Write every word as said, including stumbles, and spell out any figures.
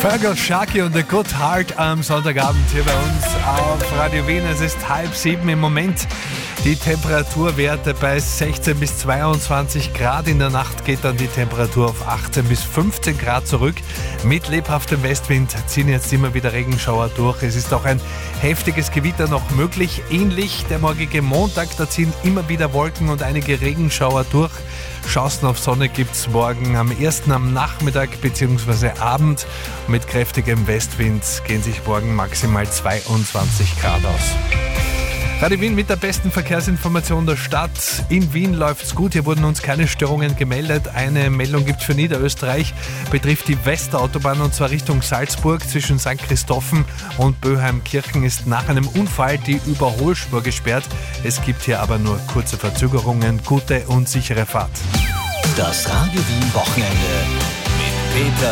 Fergal Sharkey und A Good Heart am Sonntagabend hier bei uns auf Radio Wien. Es ist halb sieben im Moment. Die Temperaturwerte bei sechzehn bis zweiundzwanzig Grad. In der Nacht geht dann die Temperatur auf achtzehn bis fünfzehn Grad zurück. Mit lebhaftem Westwind ziehen jetzt immer wieder Regenschauer durch. Es ist auch ein heftiges Gewitter noch möglich. Ähnlich der morgige Montag, da ziehen immer wieder Wolken und einige Regenschauer durch. Chancen auf Sonne gibt es morgen am ersten am Nachmittag bzw. Abend. Mit kräftigem Westwind gehen sich morgen maximal zweiundzwanzig Grad aus. Radio Wien mit der besten Verkehrsinformation der Stadt. In Wien läuft's gut, hier wurden uns keine Störungen gemeldet. Eine Meldung gibt es für Niederösterreich, betrifft die Westautobahn und zwar Richtung Salzburg. Zwischen Sankt Christophen und Böheimkirchen ist nach einem Unfall die Überholspur gesperrt. Es gibt hier aber nur kurze Verzögerungen. Gute und sichere Fahrt. Das Radio Wien Wochenende mit Peter